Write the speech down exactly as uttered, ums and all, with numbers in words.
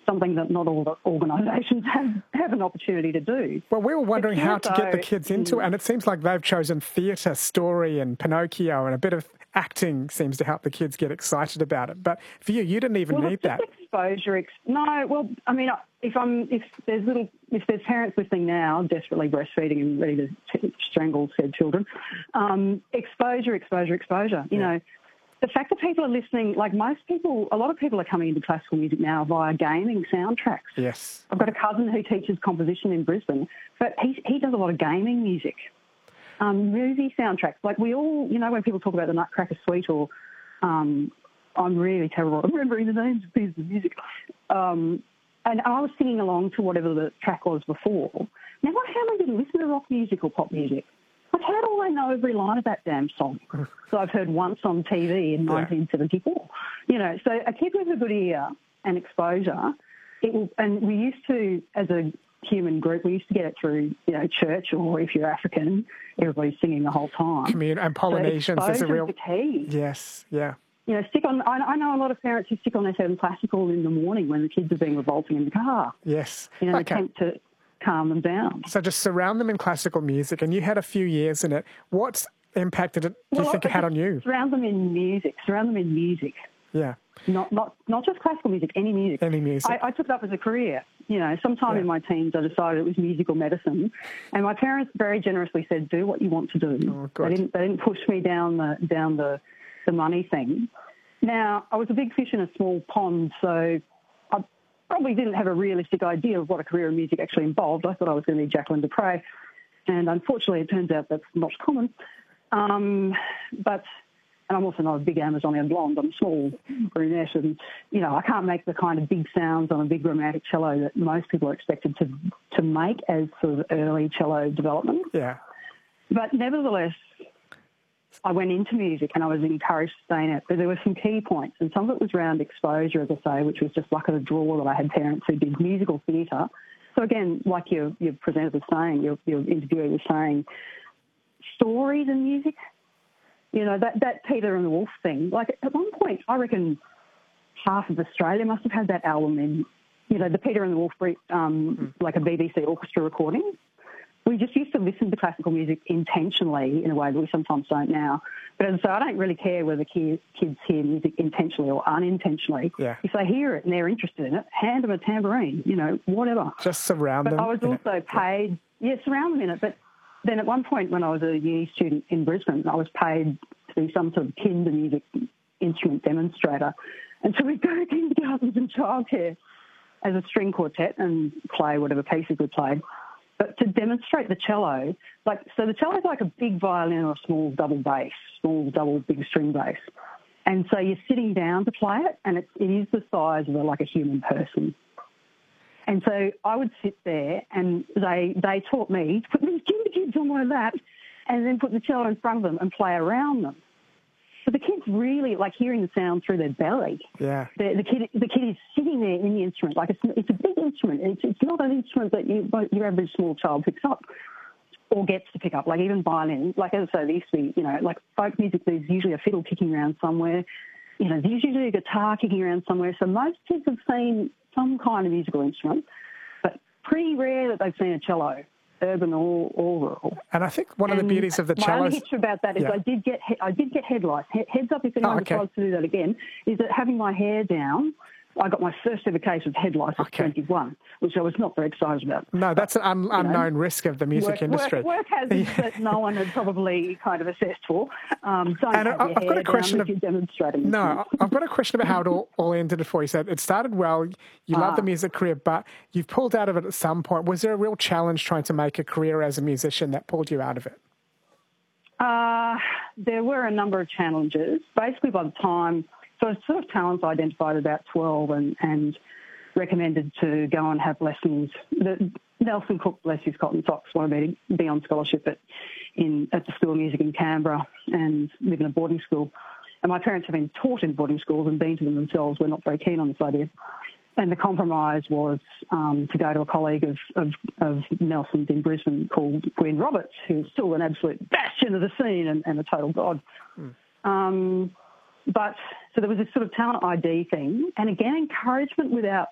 something that not all the organisations have, have an opportunity to do. Well, we were wondering how to get the kids into mm. it, and it seems like they've chosen theatre, story and Pinocchio, and a bit of acting seems to help the kids get excited about it. But for you, you didn't even well, need that. Exposure. Ex- no, well, I mean, if I'm if there's little if there's parents listening now desperately breastfeeding and ready to t- strangle said children, um, exposure, exposure, exposure. You yeah. know. The fact that people are listening, like most people, a lot of people are coming into classical music now via gaming soundtracks. Yes. I've got a cousin who teaches composition in Brisbane, but he, he does a lot of gaming music, um, movie soundtracks. Like we all, you know, when people talk about the Nutcracker Suite or um, I'm really terrible at remembering the names of pieces of music. Um, and I was singing along to whatever the track was before. Now, what family didn't listen to rock music or pop music? Like, how do I know every line of that damn song that I've heard once on T V in yeah. nineteen seventy-four? You know, so a kid with a good ear and exposure, it will, and we used to, as a human group, we used to get it through, you know, church, or if you're African, everybody's singing the whole time. Commun- and Polynesians, so there's a real... the key. Yes, yeah. You know, stick on. I, I know a lot of parents who stick on their seven classical in the morning when the kids are being revolting in the car. Yes. You know, okay. attempt to calm them down. So just surround them in classical music, and you had a few years in it. What impact did it, do you well, think it had on you? Surround them in music. Surround them in music. Yeah. Not not not just classical music, any music. Any music. I, I took it up as a career. You know, sometime yeah. in my teens I decided it was musical medicine, and my parents very generously said, "Do what you want to do." Oh, good. They didn't they didn't push me down the down the the money thing. Now, I was a big fish in a small pond, so I probably didn't have a realistic idea of what a career in music actually involved. I thought I was going to be Jacqueline du Pré, and unfortunately it turns out that's not common. Um, but, and I'm also not a big Amazonian blonde, I'm a small brunette, and, you know, I can't make the kind of big sounds on a big romantic cello that most people are expected to, to make as sort of early cello development. Yeah. But nevertheless, I went into music and I was encouraged to stay in it, but there were some key points, and some of it was around exposure, as I say, which was just luck of the draw that I had parents who did musical theatre. So again, like your, your presenter was saying, your, your interviewer was saying, stories and music, you know, that, that Peter and the Wolf thing. Like at one point, I reckon half of Australia must have had that album in, you know, the Peter and the Wolf, um, mm. like a B B C orchestra recording. We just used to listen to classical music intentionally in a way that we sometimes don't now. But as I say, I don't really care whether kids hear music intentionally or unintentionally. Yeah. If they hear it and they're interested in it, hand them a tambourine, you know, whatever. Just surround but them. But I was also it. paid, yeah, surround them in it. But then at one point when I was a uni student in Brisbane, I was paid to be some sort of kinder music instrument demonstrator. And so we'd go to kindergartens and childcare as a string quartet and play whatever pieces we played. But to demonstrate the cello, like, so the cello is like a big violin or a small double bass, small double big string bass. And so you're sitting down to play it, and it's, it is the size of a, like a human person. And so I would sit there, and they they taught me to put these kinder kids on my lap and then put the cello in front of them and play around them. So the kids really like hearing the sound through their belly. Yeah. The, the kid, the kid is sitting there in the instrument like it's, it's a big instrument. It's, it's not an instrument that you, your average small child picks up or gets to pick up. Like even violin, like as I say, there used to be, you know, like folk music. There's usually a fiddle kicking around somewhere. You know, there's usually a guitar kicking around somewhere. So most kids have seen some kind of musical instrument, but pretty rare that they've seen a cello. Urban or, or rural. And I think one and of the beauties of the cello... My only hitch about that is yeah. I did get he- I did get head lice. He- heads up if anyone oh, okay. decides to do that again, is that having my hair down, I got my first ever case of head lice at okay. twenty-one, which I was not very excited about. No, that's an un- unknown know, risk of the music work, industry. Work, work hazards that no one had probably kind of assessed for. Um, don't and have I, your I've hair got a question down of, if you're demonstrating. No, I've got a question about how it all, all ended for you. So it started well, you ah. love the music career, but you've pulled out of it at some point. Was there a real challenge trying to make a career as a musician that pulled you out of it? Uh, there were a number of challenges. Basically, by the time... So I was sort of talents identified at about twelve and, and recommended to go and have lessons. The, Nelson Cook, bless his cotton socks, wanted me to be on scholarship at, in, at the School of Music in Canberra and live in a boarding school. And my parents have been taught in boarding schools and been to them themselves. We're not very keen on this idea. And the compromise was um, to go to a colleague of, of, of Nelson's in Brisbane called Gwyn Roberts, who's still an absolute bastion of the scene and, and a total god. Mm. Um, but so there was this sort of talent I D thing, and again, encouragement without